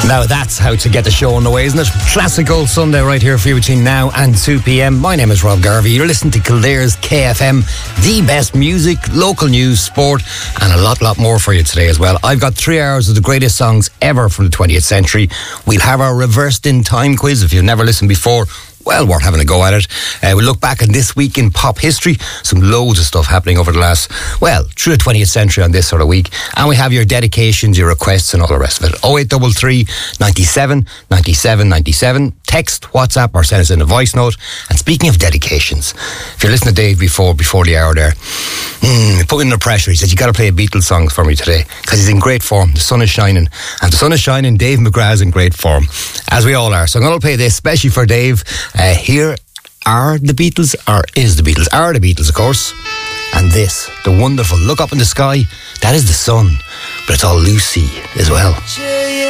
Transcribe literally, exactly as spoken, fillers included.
Now that's how to get the show on the way, isn't it? Classical Sunday right here for you between now and two p.m. My name is Rob Garvey. You're listening to Kildare's K F M, the best music, local news, sport, and a lot, lot more for you today as well. I've got three hours of the greatest songs ever from the twentieth century. We'll have our reversed in time quiz. If you've never listened before, well, we're having a go at it. Uh, we'll look back on this week in pop history. Some loads of stuff happening over the last, well, through the twentieth century on this sort of week. And we have your dedications, your requests and all the rest of it. oh eight three three, ninety-seven, ninety-seven, ninety-seven. Text, WhatsApp or send us in a voice note. And speaking of dedications, if you're listening to Dave before before the hour there, mm, he put me under pressure. He said, you got to play a Beatles song for me today because he's in great form. The sun is shining. And the sun is shining, Dave McGrath's in great form, as we all are. So I'm going to play this especially for Dave. Uh, here are the Beatles, or is the Beatles, are the Beatles, of course. And this, the wonderful Look Up in the Sky, that is the sun, but it's all Lucy as well.